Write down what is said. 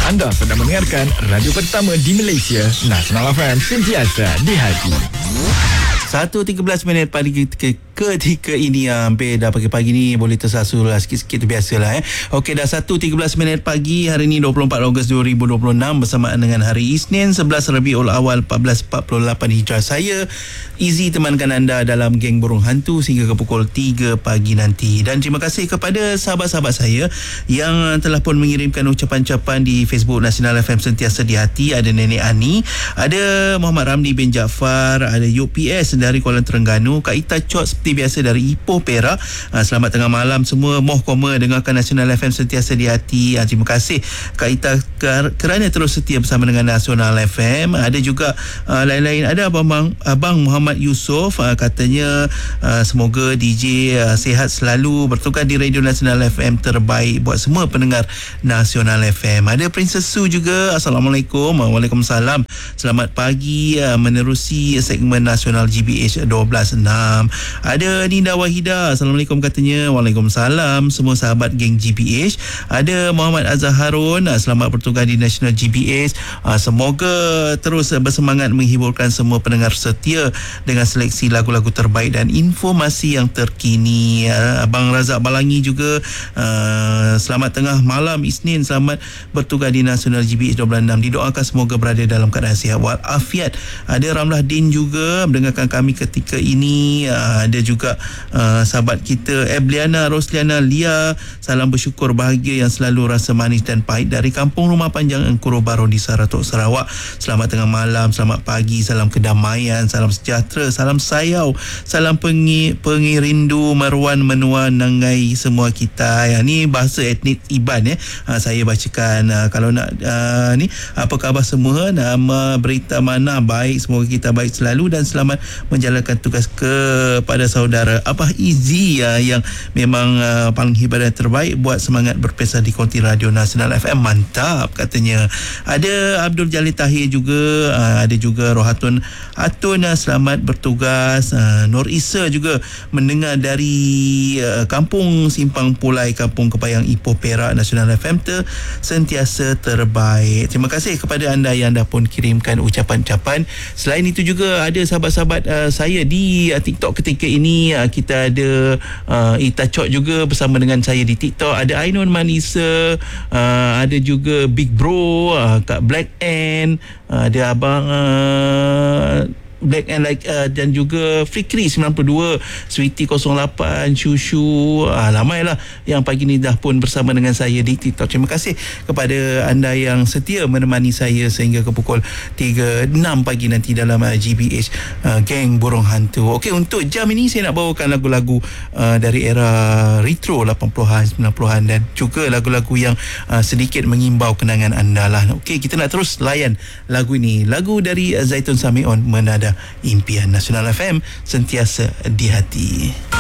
Anda sedang mendengarkan radio pertama di Malaysia, Nasional FM, sentiasa di hati. 1.13 pagi ketika ini, hampir dah pagi-pagi ni boleh tersasul lah sikit-sikit, tu biasalah. Okey, dah 1.13 pagi hari ni 24 Ogos 2026 bersamaan dengan hari Isnin 11 Rabiul Awal 1448 Hijrah. Saya Izzy temankan anda dalam Geng Burung Hantu sehingga ke pukul 3 pagi nanti. Dan terima kasih kepada sahabat-sahabat saya yang telah pun mengirimkan ucapan-ucapan di Facebook Nasional FM Sentiasa di Hati. Ada Nenek Ani, ada Muhammad Ramli bin Jaafar, ada UPS dari Kuala Terengganu, Kak Ita Chot seperti biasa dari Ipoh Perak. Selamat tengah malam semua, moh koma dengarkan Nasional FM Sentiasa di Hati. Terima kasih Kak Ita kerana terus setia bersama dengan Nasional FM. Ada juga lain-lain, ada Abang Muhammad Yusof, katanya semoga DJ sihat selalu, bertugas di Radio Nasional FM terbaik buat semua pendengar Nasional FM. Ada Princess Su juga, Assalamualaikum. Waalaikumsalam, selamat pagi, menerusi segmen Nasional GBH 12.6. Ada Dinda Wahida, Assalamualaikum katanya. Waalaikumsalam semua sahabat geng GBH. Ada Muhammad Azhar Harun, selamat bertugas di National GBH. Semoga terus bersemangat menghiburkan semua pendengar setia dengan seleksi lagu-lagu terbaik dan informasi yang terkini. Abang Razak Balangi juga, selamat tengah malam Isnin, selamat bertugas di National GBH 12.6. Didoakan semoga berada dalam keadaan sihat walafiat. Ada Ramlah Din juga mendengarkan kami ketika ini. Ada juga sahabat kita Ebliana Rosliana Lia, salam bersyukur bahagia yang selalu rasa manis dan pahit dari Kampung Rumah Panjang Engkuro Baru di Saratok, Sarawak. Selamat tengah malam, selamat pagi, salam kedamaian, salam sejahtera, salam sayau, salam pengirindu Marwan Menua Nangai semua kita. Ni bahasa etnik Iban saya bacakan. Kalau nak ni apa khabar semua, nama berita mana baik, semoga kita baik selalu dan selamat menjalankan tugas kepada saudara Abah Izzy yang memang paling hebat dan terbaik buat semangat berpesta di konti Radio Nasional FM. Mantap katanya. Ada Abdul Jalil Tahir juga, ada juga Rohatun Atun, selamat bertugas. Nur Isa juga mendengar dari Kampung Simpang Pulai, Kampung Kepayang, Ipoh Perak. Nasional FM sentiasa terbaik. Terima kasih kepada anda yang dah pun kirimkan ucapan-ucapan. Selain itu juga ada sahabat-sahabat saya di TikTok ketika ini. Kita ada Ita Chot juga bersama dengan saya di TikTok. Ada Ainun Manisa, ada juga Big Bro, Kak Black N, ada Abang Black and Like, dan juga Fikri 92, Sweetie 08, Shushu, ramailah yang pagi ni dah pun bersama dengan saya di TikTok. Terima kasih kepada anda yang setia menemani saya sehingga ke pukul 3.6 pagi nanti dalam GBH Geng Burung Hantu. Okey, untuk jam ini saya nak bawakan lagu-lagu dari era retro 80-an, 90-an dan juga lagu-lagu yang sedikit mengimbau kenangan anda lah. Okey, kita nak terus layan lagu ini. Lagu dari Zaitun Samion, Menada Impian. Nasional FM sentiasa di hati.